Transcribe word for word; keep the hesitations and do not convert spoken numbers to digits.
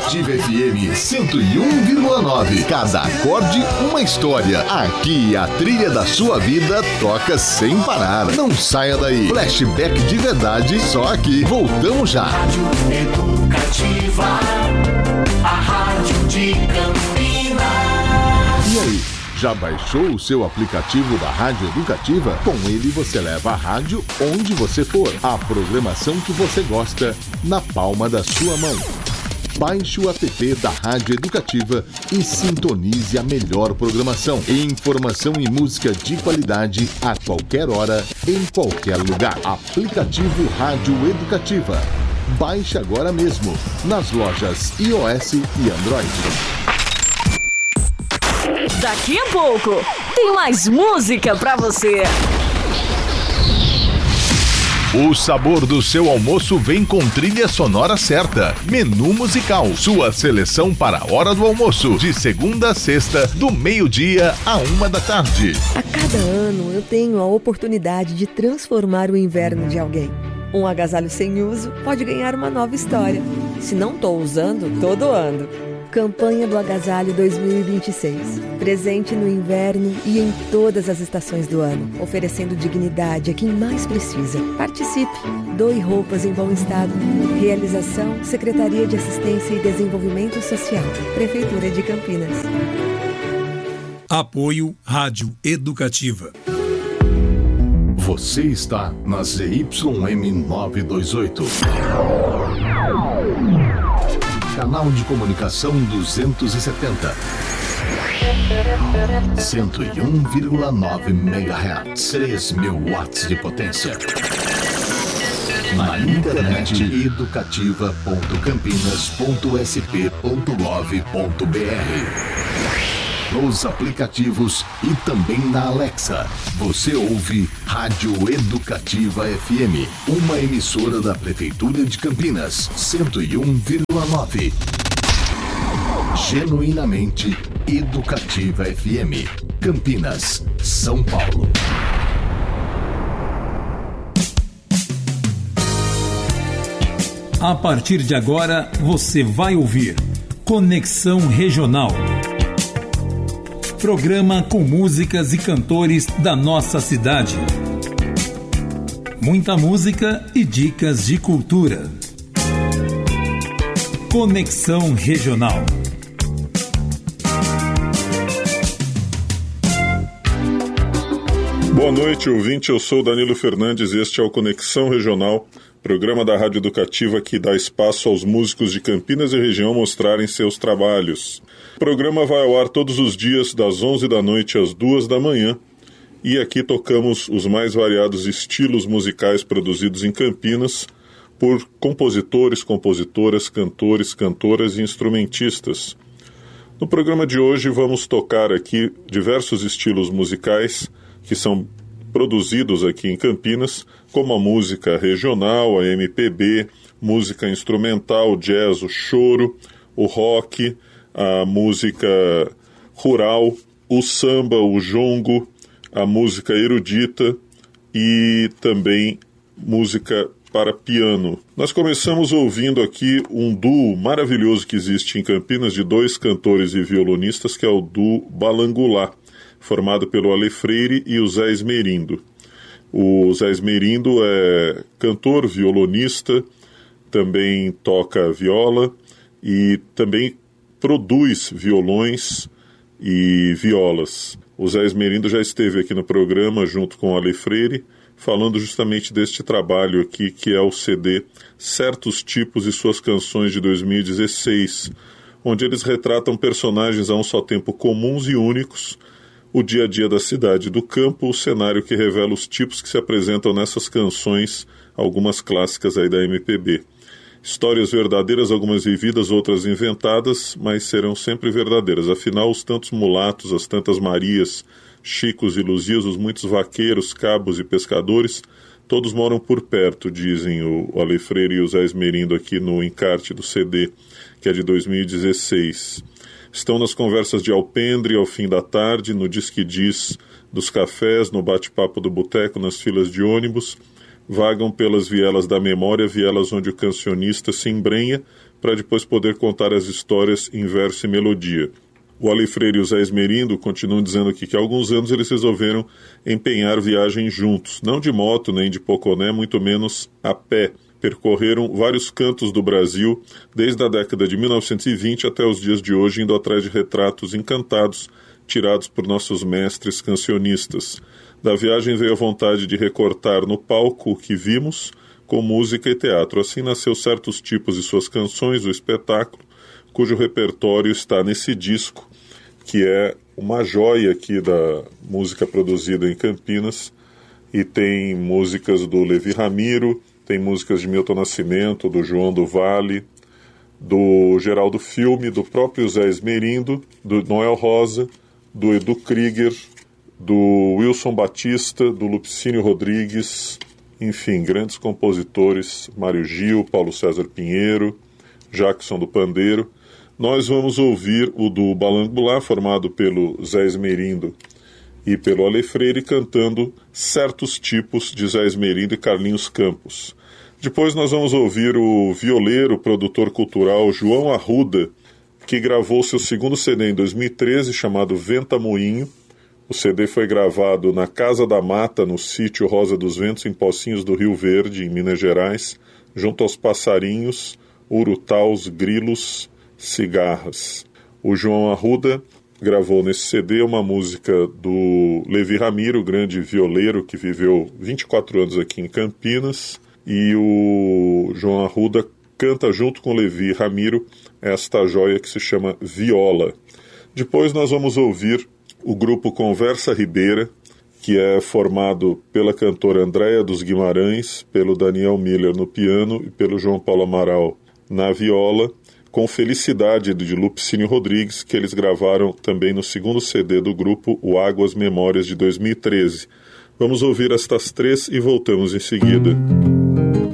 Educativa F M cento e um vírgula nove. Cada acorde, uma história. Aqui a trilha da sua vida toca sem parar. Não saia daí. Flashback de verdade, só aqui. Voltamos já. Rádio Educativa, a rádio de Campinas. E aí? Já baixou o seu aplicativo da Rádio Educativa? Com ele você leva a rádio onde você for. A programação que você gosta na palma da sua mão. Baixe o app da Rádio Educativa e sintonize a melhor programação. Informação e música de qualidade a qualquer hora, em qualquer lugar. Aplicativo Rádio Educativa. Baixe agora mesmo nas lojas iOS e Android. Daqui a pouco tem mais música pra você. O sabor do seu almoço vem com trilha sonora certa. Menu musical, sua seleção para a hora do almoço, de segunda a sexta, do meio-dia a uma da tarde. A cada ano eu tenho a oportunidade de transformar o inverno de alguém. Um agasalho sem uso pode ganhar uma nova história. Se não estou usando, tô doando. Campanha do Agasalho dois mil e vinte e seis. Presente no inverno e em todas as estações do ano, oferecendo dignidade a quem mais precisa. Participe. Doe roupas em bom estado. Realização: Secretaria de Assistência e Desenvolvimento Social. Prefeitura de Campinas. Apoio Rádio Educativa. Você está na Z Y M novecentos e vinte e oito. Canal de comunicação duzentos e setenta. cento e um vírgula nove megahertz. três mil watts de potência. Na internet educativa ponto campinas ponto s p ponto gov ponto b r. Nos aplicativos e também na Alexa. Você ouve Rádio Educativa F M, uma emissora da Prefeitura de Campinas, cento e um vírgula nove. Genuinamente Educativa F M, Campinas, São Paulo. A partir de agora, você vai ouvir Conexão Regional. Programa com músicas e cantores da nossa cidade. Muita música e dicas de cultura. Conexão Regional. Boa noite, ouvinte. Eu sou Danilo Fernandes e este é o Conexão Regional, programa da Rádio Educativa que dá espaço aos músicos de Campinas e região mostrarem seus trabalhos. O programa vai ao ar todos os dias, das onze da noite às duas da manhã, e aqui tocamos os mais variados estilos musicais produzidos em Campinas por compositores, compositoras, cantores, cantoras e instrumentistas. No programa de hoje vamos tocar aqui diversos estilos musicais que são produzidos aqui em Campinas, como a música regional, a M P B, música instrumental, o jazz, o choro, o rock, a música rural, o samba, o jongo, a música erudita e também música para piano. Nós começamos ouvindo aqui um duo maravilhoso que existe em Campinas de dois cantores e violonistas, que é o duo Balangulá, formado pelo Ale Freire e o Zé Esmerindo. O Zé Esmerindo é cantor, violonista, também toca viola e também produz violões e violas. O Zé Esmerindo já esteve aqui no programa junto com o Ale Freire, falando justamente deste trabalho aqui, que é o C D Certos Tipos e Suas Canções de dois mil e dezesseis, onde eles retratam personagens a um só tempo comuns e únicos, o dia a dia da cidade e do campo, o cenário que revela os tipos que se apresentam nessas canções, algumas clássicas aí da M P B. Histórias verdadeiras, algumas vividas, outras inventadas, mas serão sempre verdadeiras. Afinal, os tantos mulatos, as tantas Marias, Chicos e Luzias, os muitos vaqueiros, cabos e pescadores, todos moram por perto, dizem o Ale Freire e o Zé Esmerindo aqui no encarte do C D, que é de dois mil e dezesseis. Estão nas conversas de alpendre ao fim da tarde, no Diz que Diz dos cafés, no bate-papo do boteco, nas filas de ônibus, vagam pelas vielas da memória, vielas onde o cancionista se embrenha para depois poder contar as histórias em verso e melodia. O Ale Freire e o Zé Esmerindo continuam dizendo aqui que há alguns anos eles resolveram empenhar viagens juntos, não de moto nem de poconé, muito menos a pé. Percorreram vários cantos do Brasil, desde a década de mil novecentos e vinte até os dias de hoje, indo atrás de retratos encantados tirados por nossos mestres cancionistas. Da viagem veio a vontade de recortar no palco o que vimos, com música e teatro. Assim nasceu Certos Tipos e Suas Canções, o espetáculo, cujo repertório está nesse disco, que é uma joia aqui da música produzida em Campinas, e tem músicas do Levi Ramiro, tem músicas de Milton Nascimento, do João do Vale, do Geraldo Filme, do próprio Zé Esmerindo, do Noel Rosa, do Edu Krieger, do Wilson Batista, do Lupicínio Rodrigues, enfim, grandes compositores, Mário Gil, Paulo César Pinheiro, Jackson do Pandeiro. Nós vamos ouvir o do Balangulá, formado pelo Zé Esmerindo e pelo Ale Freire, cantando Certos Tipos de Zé Esmerindo e Carlinhos Campos. Depois nós vamos ouvir o violeiro, produtor cultural João Arruda, que gravou seu segundo C D em dois mil e treze, chamado Ventamoinho. O C D foi gravado na Casa da Mata, no sítio Rosa dos Ventos, em Pocinhos do Rio Verde, em Minas Gerais, junto aos passarinhos, urutaus, grilos, cigarras. O João Arruda gravou nesse C D uma música do Levi Ramiro, grande violeiro que viveu vinte e quatro anos aqui em Campinas, e o João Arruda canta junto com Levi Ramiro esta joia que se chama Viola. Depois nós vamos ouvir o grupo Conversa Ribeira, que é formado pela cantora Andréia dos Guimarães, pelo Daniel Miller no piano e pelo João Paulo Amaral na viola, com Felicidade de Lupicínio Rodrigues, que eles gravaram também no segundo C D do grupo, o Águas Memórias, de dois mil e treze. Vamos ouvir estas três e voltamos em seguida.